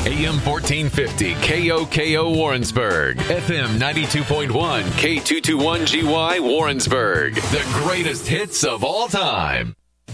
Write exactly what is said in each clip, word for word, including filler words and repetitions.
A M fourteen fifty K O K O Warrensburg, F M ninety-two point one K two twenty-one G Y Warrensburg. The greatest hits of all time.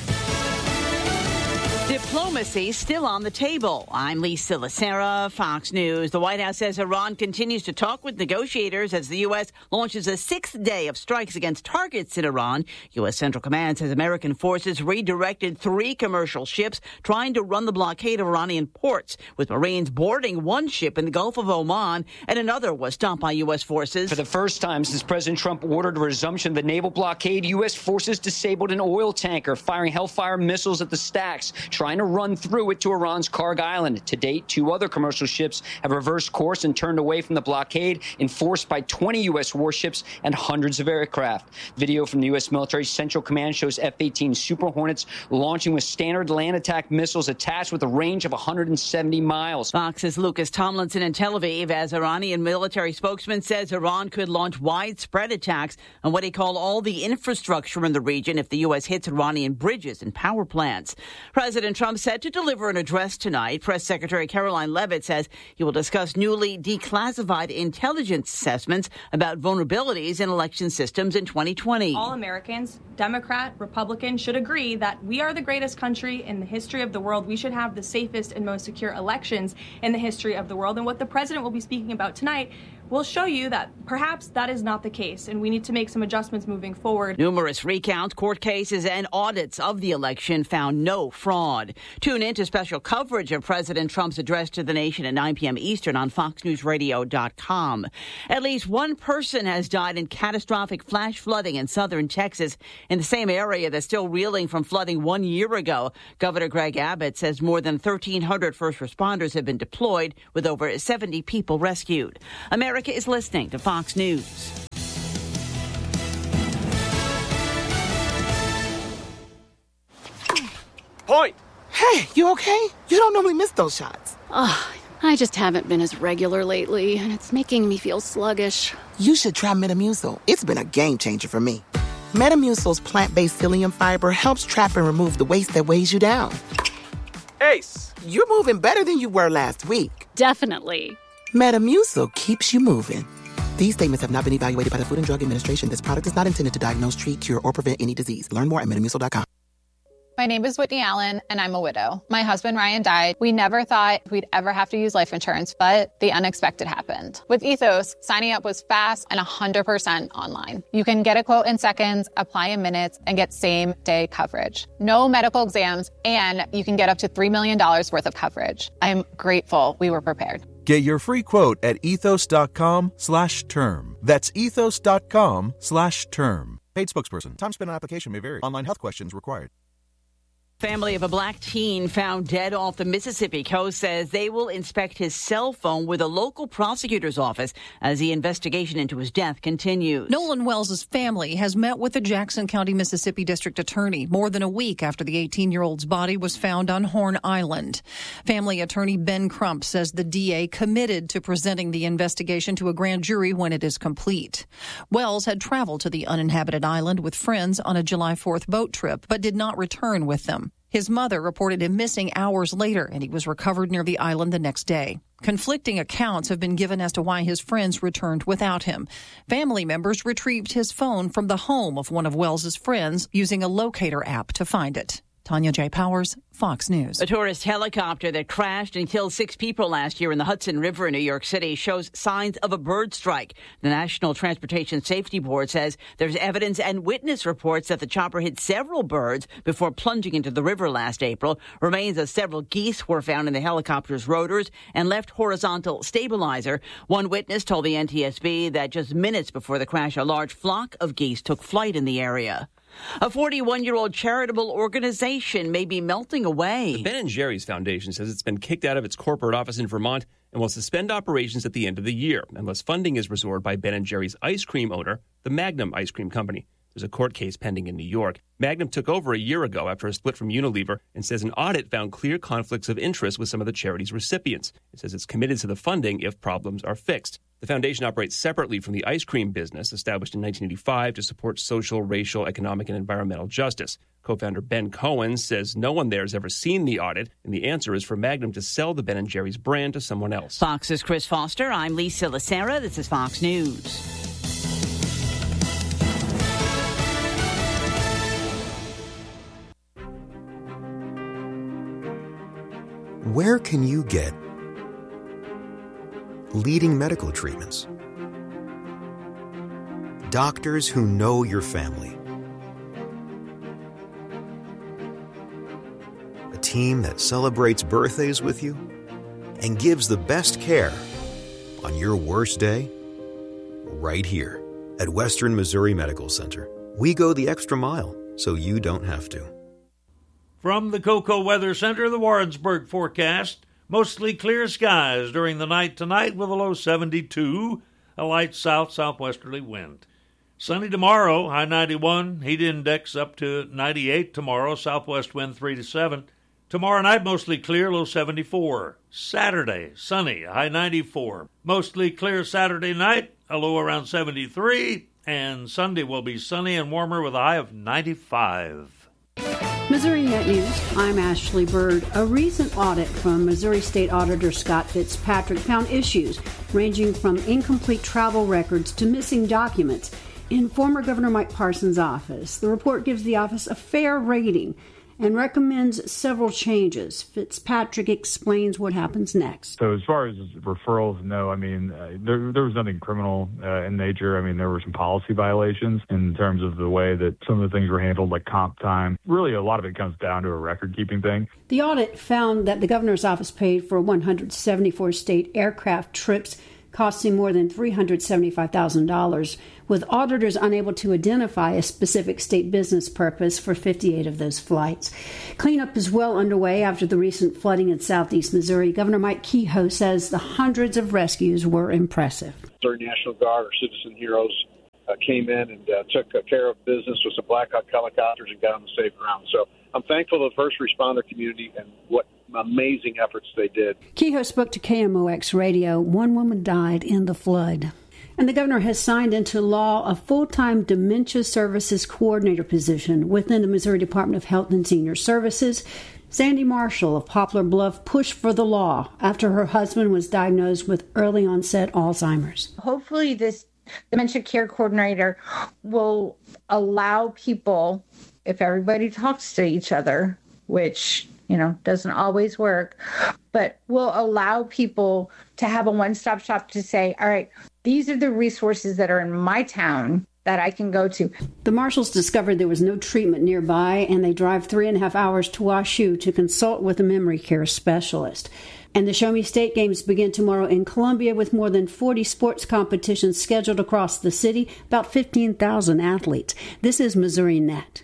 Diplomacy still on the table. I'm Lisa Lacera, Fox News. The White House says Iran continues to talk with negotiators as the U S launches a sixth day of strikes against targets in Iran. U S Central Command says American forces redirected three commercial ships trying to run the blockade of Iranian ports, with Marines boarding one ship in the Gulf of Oman and another was stopped by U S forces. For the first time since President Trump ordered a resumption of the naval blockade, U S forces disabled an oil tanker, firing Hellfire missiles at the stacks, trying to run through it to Iran's Karg Island. To date, two other commercial ships have reversed course and turned away from the blockade, enforced by twenty U S warships and hundreds of aircraft. Video from the U S military Central Command shows F eighteen Super Hornets launching with standard land attack missiles attached with a range of one hundred seventy miles. Fox's Lucas Tomlinson in Tel Aviv, as Iranian military spokesman says Iran could launch widespread attacks on what he called all the infrastructure in the region if the U S hits Iranian bridges and power plants. President Trump set to deliver an address tonight. Press Secretary Caroline Leavitt says he will discuss newly declassified intelligence assessments about vulnerabilities in election systems in twenty twenty. All Americans, Democrat, Republican, should agree that we are the greatest country in the history of the world. We should have the safest and most secure elections in the history of the world. And what the president will be speaking about tonight will show you that perhaps that is not the case, and we need to make some adjustments moving forward. Numerous recounts, court cases, and audits of the election found no fraud. Tune in to special coverage of President Trump's address to the nation at nine p.m. Eastern on fox news radio dot com. At least one person has died in catastrophic flash flooding in southern Texas, in the same area that's still reeling from flooding one year ago. Governor Greg Abbott says more than thirteen hundred first responders have been deployed, with over seventy people rescued. America is listening to Fox News. Point! Hey, you okay? You don't normally miss those shots. Oh, I just haven't been as regular lately, and it's making me feel sluggish. You should try Metamucil. It's been a game changer for me. Metamucil's plant-based psyllium fiber helps trap and remove the waste that weighs you down. Ace! You're moving better than you were last week. Definitely. Metamucil keeps you moving. These statements have not been evaluated by the Food and Drug Administration. This product is not intended to diagnose, treat, cure, or prevent any disease. Learn more at metamucil dot com. My name is Whitney Allen, and I'm a widow. My husband, Ryan, died. We never thought we'd ever have to use life insurance, but the unexpected happened. With Ethos, signing up was fast and one hundred percent online. You can get a quote in seconds, apply in minutes, and get same-day coverage. No medical exams, and you can get up to three million dollars worth of coverage. I'm grateful we were prepared. Get your free quote at ethos.com slash term. That's ethos.com slash term. Paid spokesperson. Time spent on application may vary. Online health questions required. Family of a black teen found dead off the Mississippi coast says they will inspect his cell phone with a local prosecutor's office as the investigation into his death continues. Nolan Wells' family has met with the Jackson County, Mississippi District Attorney more than a week after the eighteen-year-old's body was found on Horn Island. Family attorney Ben Crump says the D A committed to presenting the investigation to a grand jury when it is complete. Wells had traveled to the uninhabited island with friends on a July fourth boat trip, but did not return with them. His mother reported him missing hours later, and he was recovered near the island the next day. Conflicting accounts have been given as to why his friends returned without him. Family members retrieved his phone from the home of one of Wells's friends using a locator app to find it. Tanya J. Powers, Fox News. A tourist helicopter that crashed and killed six people last year in the Hudson River in New York City shows signs of a bird strike. The National Transportation Safety Board says there's evidence and witness reports that the chopper hit several birds before plunging into the river last April. Remains of several geese were found in the helicopter's rotors and left horizontal stabilizer. One witness told the N T S B that just minutes before the crash, a large flock of geese took flight in the area. A forty-one-year-old charitable organization may be melting away. The Ben and Jerry's Foundation says it's been kicked out of its corporate office in Vermont and will suspend operations at the end of the year unless funding is restored by Ben and Jerry's ice cream owner, the Magnum Ice Cream Company. There's a court case pending in New York. Magnum took over a year ago after a split from Unilever and says an audit found clear conflicts of interest with some of the charity's recipients. It says it's committed to the funding if problems are fixed. The foundation operates separately from the ice cream business, established in nineteen eighty-five to support social, racial, economic, and environmental justice. Co-founder Ben Cohen says no one there has ever seen the audit, and the answer is for Magnum to sell the Ben and Jerry's brand to someone else. Fox's Chris Foster. I'm Lisa Lacera. This is Fox News. Where can you get leading medical treatments? Doctors who know your family. A team that celebrates birthdays with you and gives the best care on your worst day. Right here at Western Missouri Medical Center. We go the extra mile so you don't have to. From the Cocoa Weather Center, the Warrensburg forecast. Mostly clear skies during the night tonight with a low seventy-two, a light south-southwesterly wind. Sunny tomorrow, high ninety-one, heat index up to ninety-eight tomorrow, southwest wind three to seven. Tomorrow night, mostly clear, low seventy-four. Saturday, sunny, high ninety-four. Mostly clear Saturday night, a low around seventy-three. And Sunday will be sunny and warmer with a high of ninety-five. Missouri Net News, I'm Ashley Bird. A recent audit from Missouri State Auditor Scott Fitzpatrick found issues ranging from incomplete travel records to missing documents in former Governor Mike Parson's office. The report gives the office a fair rating and recommends several changes. Fitzpatrick explains what happens next. So as far as referrals, no, I mean, uh, there, there was nothing criminal uh, in nature. I mean, there were some policy violations in terms of the way that some of the things were handled, like comp time. Really, a lot of it comes down to a record-keeping thing. The audit found that the governor's office paid for one hundred seventy-four state aircraft trips, costing more than three hundred seventy-five thousand dollars, with auditors unable to identify a specific state business purpose for fifty-eight of those flights. Cleanup is well underway after the recent flooding in southeast Missouri. Governor Mike Kehoe says the hundreds of rescues were impressive. Missouri National Guard, or citizen heroes, uh, came in and uh, took uh, care of business with some Black Hawk helicopters and got them safe around. So I'm thankful to the first responder community and what amazing efforts they did. Kehoe spoke to K M O X Radio. One woman died in the flood. And the governor has signed into law a full-time dementia services coordinator position within the Missouri Department of Health and Senior Services. Sandy Marshall of Poplar Bluff pushed for the law after her husband was diagnosed with early-onset Alzheimer's. Hopefully this dementia care coordinator will allow people, if everybody talks to each other, which, you know, doesn't always work, but will allow people to have a one-stop shop to say, all right, these are the resources that are in my town that I can go to. The Marshalls discovered there was no treatment nearby, and they drive three and a half hours to WashU to consult with a memory care specialist. And the Show Me State Games begin tomorrow in Columbia with more than forty sports competitions scheduled across the city, about fifteen thousand athletes. This is Missouri Net.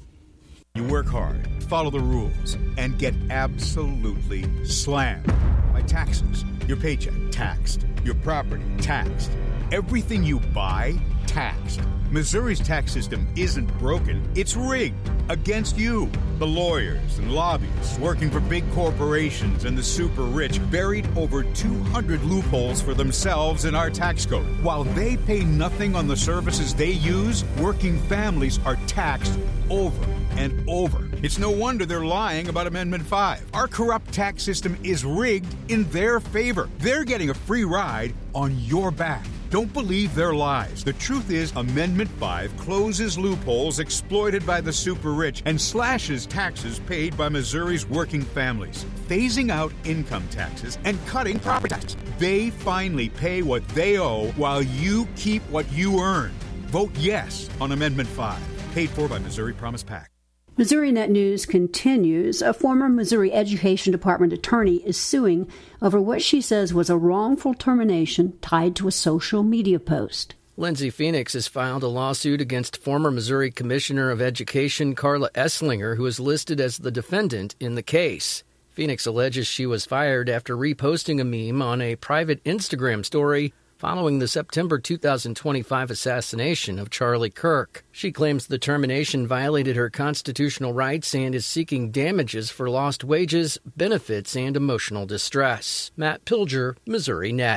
You work hard, follow the rules, and get absolutely slammed by taxes. Your paycheck, taxed. Your property, taxed. Everything you buy, taxed. Missouri's tax system isn't broken, it's rigged against you. The lawyers and lobbyists working for big corporations and the super rich buried over two hundred loopholes for themselves in our tax code. While they pay nothing on the services they use, working families are taxed over and over. It's no wonder they're lying about Amendment five. Our corrupt tax system is rigged in their favor. They're getting a free ride on your back. Don't believe their lies. The truth is, Amendment five closes loopholes exploited by the super rich and slashes taxes paid by Missouri's working families, phasing out income taxes and cutting property tax. They finally pay what they owe while you keep what you earn. Vote yes on Amendment five, paid for by Missouri Promise PAC. Missouri Net News continues. A former Missouri Education Department attorney is suing over what she says was a wrongful termination tied to a social media post. Lindsay Phoenix has filed a lawsuit against former Missouri Commissioner of Education Carla Esslinger, who is listed as the defendant in the case. Phoenix alleges she was fired after reposting a meme on a private Instagram story following the September two thousand twenty-five assassination of Charlie Kirk. She claims the termination violated her constitutional rights and is seeking damages for lost wages, benefits, and emotional distress. Matt Pilger, Missouri Net.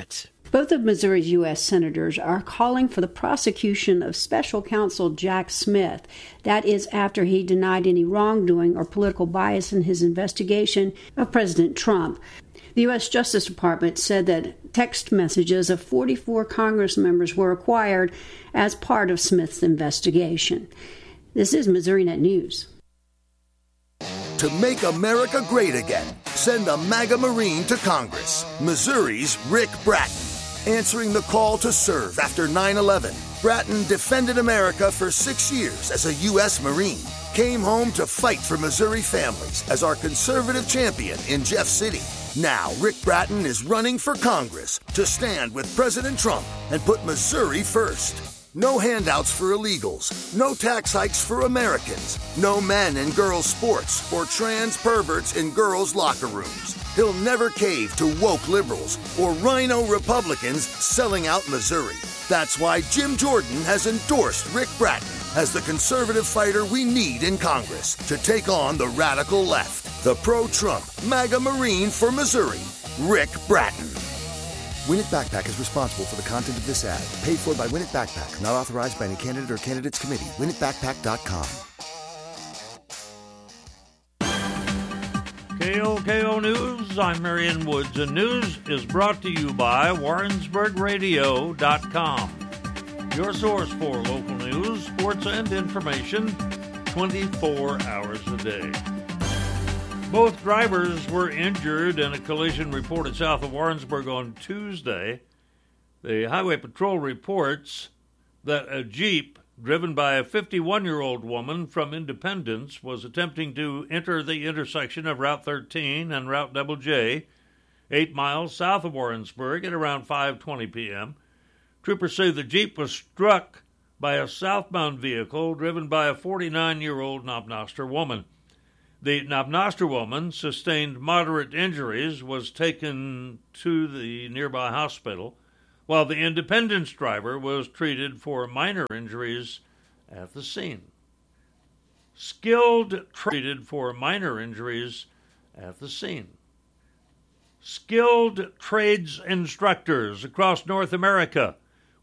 Both of Missouri's U S senators are calling for the prosecution of special counsel Jack Smith. That is after he denied any wrongdoing or political bias in his investigation of President Trump. The U S Justice Department said that text messages of forty-four Congress members were acquired as part of Smith's investigation. This is MissouriNet News. To make America great again, send a MAGA Marine to Congress. Missouri's Rick Bratton, answering the call to serve after nine eleven. Bratton defended America for six years as a U S Marine. Came home to fight for Missouri families as our conservative champion in Jeff City. Now, Rick Bratton is running for Congress to stand with President Trump and put Missouri first. No handouts for illegals, no tax hikes for Americans, no men and girls sports or trans perverts in girls' locker rooms. He'll never cave to woke liberals or rhino Republicans selling out Missouri. That's why Jim Jordan has endorsed Rick Bratton as the conservative fighter we need in Congress to take on the radical left. The pro-Trump MAGA Marine for Missouri, Rick Bratton. Win It Backpack is responsible for the content of this ad. Paid for by Win It Backpack. Not authorized by any candidate or candidates committee. win it backpack dot com. K O K O News, I'm Marion Woods, and news is brought to you by Warrensburg Radio dot com. Your source for local news, sports, and information twenty-four hours a day. Both drivers were injured in a collision reported south of Warrensburg on Tuesday. The Highway Patrol reports that a Jeep driven by a fifty-one-year-old woman from Independence was attempting to enter the intersection of Route thirteen and Route Double J, eight miles south of Warrensburg at around five twenty p.m. Troopers say the Jeep was struck by a southbound vehicle driven by a forty-nine-year-old Knob-Noster woman. The Knob-Noster woman sustained moderate injuries, was taken to the nearby hospital, while the Independence driver was treated for minor injuries at the scene. Skilled treated for minor injuries at the scene. Skilled trades instructors across North America